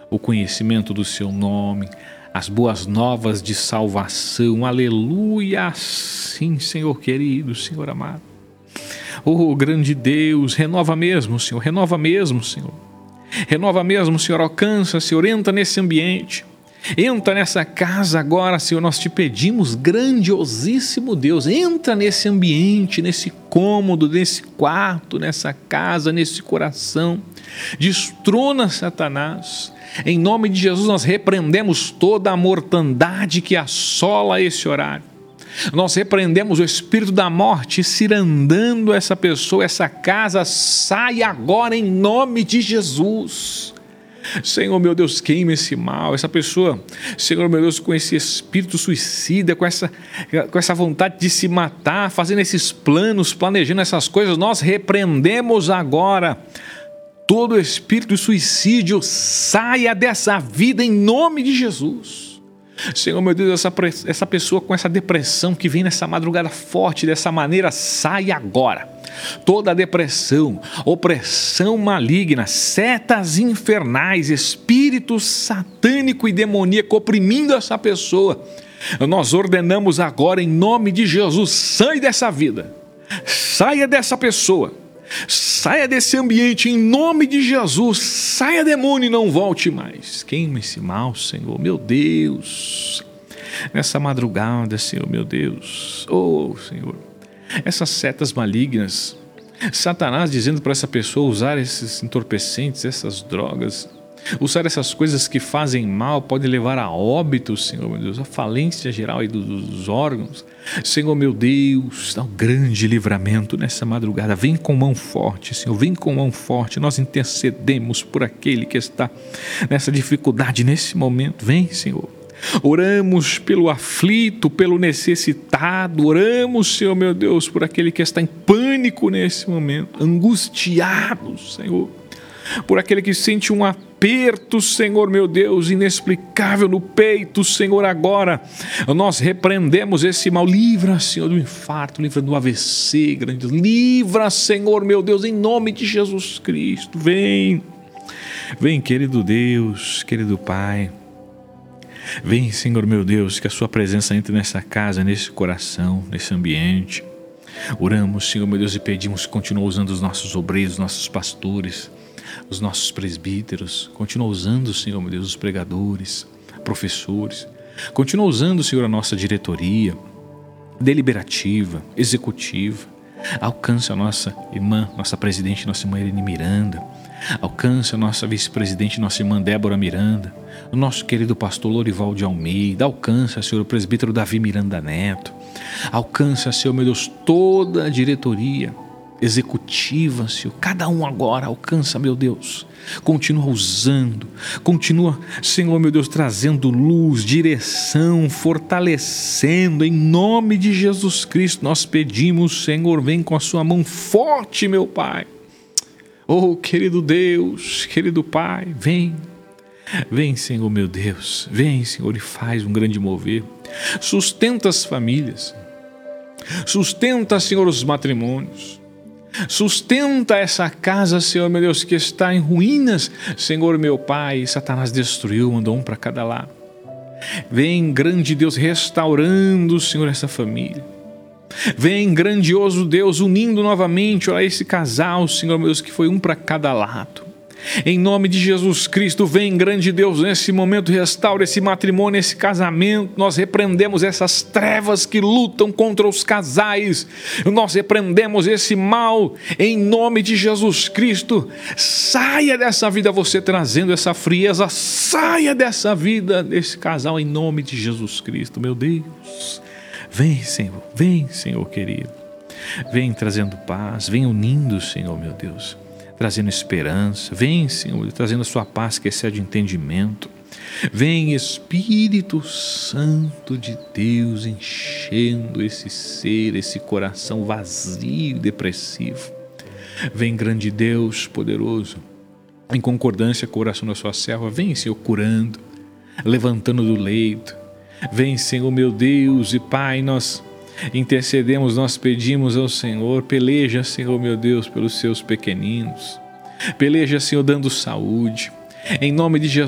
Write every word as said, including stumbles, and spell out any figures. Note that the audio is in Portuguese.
o conhecimento do seu nome, as boas novas de salvação. Aleluia! Sim, Senhor querido, Senhor amado. Oh, grande Deus, renova mesmo, Senhor, renova mesmo, Senhor. Renova mesmo, Senhor, alcança, Senhor, entra nesse ambiente. Entra nessa casa agora, Senhor, nós te pedimos, grandiosíssimo Deus, entra nesse ambiente, nesse cômodo, nesse quarto, nessa casa, nesse coração. Destrona Satanás. Em nome de Jesus nós repreendemos toda a mortandade que assola esse horário. Nós repreendemos o espírito da morte cirandando essa pessoa, essa casa. Sai agora em nome de Jesus. Senhor meu Deus, queima esse mal, essa pessoa, Senhor meu Deus, com esse espírito suicida, com essa, com essa vontade de se matar, fazendo esses planos, planejando essas coisas, nós repreendemos agora. Todo espírito de suicídio saia dessa vida em nome de Jesus. Senhor meu Deus, essa, essa pessoa com essa depressão que vem nessa madrugada forte dessa maneira, sai agora. Toda depressão, opressão maligna, setas infernais, espírito satânico e demoníaco oprimindo essa pessoa, nós ordenamos agora em nome de Jesus, sai dessa vida, saia dessa pessoa, saia desse ambiente em nome de Jesus, saia demônio e não volte mais. Queima esse mal, Senhor, meu Deus, nessa madrugada, Senhor, meu Deus, oh Senhor, essas setas malignas, Satanás dizendo para essa pessoa usar esses entorpecentes, essas drogas, usar essas coisas que fazem mal, pode levar a óbito, Senhor meu Deus, a falência geral aí dos órgãos. Senhor meu Deus, dá um grande livramento nessa madrugada. Vem com mão forte, Senhor, vem com mão forte. Nós intercedemos por aquele que está nessa dificuldade nesse momento. Vem, Senhor. Oramos pelo aflito, pelo necessitado. Oramos, Senhor meu Deus, por aquele que está em pânico nesse momento, angustiado, Senhor, por aquele que sente um aperto, Senhor meu Deus, inexplicável no peito, Senhor. Agora nós repreendemos esse mal. Livra, Senhor, do infarto, livra do A V C, grande, livra, Senhor meu Deus, em nome de Jesus Cristo. Vem, vem, querido Deus, querido Pai. Vem, Senhor meu Deus, que a sua presença entre nessa casa, nesse coração, nesse ambiente. Oramos, Senhor meu Deus, e pedimos que continue usando os nossos obreiros, os nossos pastores, os nossos presbíteros. Continua usando, Senhor meu Deus, os pregadores, professores. Continua usando, Senhor, a nossa diretoria deliberativa, executiva. Alcança a nossa irmã, nossa presidente, nossa irmã Irene Miranda. Alcança a nossa vice-presidente, nossa irmã Débora Miranda, o nosso querido pastor Lorival de Almeida. Alcança, Senhor, o presbítero Davi Miranda Neto. Alcança, Senhor, meu Deus, toda a diretoria executiva, Senhor, cada um agora. Alcança, meu Deus, continua usando, continua, Senhor, meu Deus, trazendo luz, direção, fortalecendo, em nome de Jesus Cristo. Nós pedimos, Senhor, vem com a sua mão forte, meu Pai. Oh, querido Deus, querido Pai, vem, vem, Senhor, meu Deus, vem, Senhor, e faz um grande mover. Sustenta as famílias, sustenta, Senhor, os matrimônios, sustenta essa casa, Senhor, meu Deus, que está em ruínas, Senhor, meu Pai. Satanás destruiu, mandou um para cada lado. Vem, grande Deus, restaurando, Senhor, essa família. Vem, grandioso Deus, unindo novamente, ó, esse casal, Senhor meu Deus, que foi um para cada lado. Em nome de Jesus Cristo, vem, grande Deus, nesse momento, restaura esse matrimônio, esse casamento. Nós repreendemos essas trevas que lutam contra os casais. Nós repreendemos esse mal, em nome de Jesus Cristo. Saia dessa vida, você trazendo essa frieza, saia dessa vida, desse casal, em nome de Jesus Cristo, meu Deus. Vem, Senhor, vem, Senhor querido. Vem trazendo paz, vem unindo, Senhor, meu Deus, trazendo esperança. Vem, Senhor, trazendo a sua paz que excede entendimento. Vem, Espírito Santo de Deus, enchendo esse ser, esse coração vazio e depressivo. Vem, grande Deus poderoso, em concordância com o coração da sua serva. Vem, Senhor, curando, levantando do leito. Vem, Senhor, meu Deus e Pai, nós intercedemos, nós pedimos ao Senhor, peleja, Senhor, meu Deus, pelos seus pequeninos. Peleja, Senhor, dando saúde. Em nome de Jesus.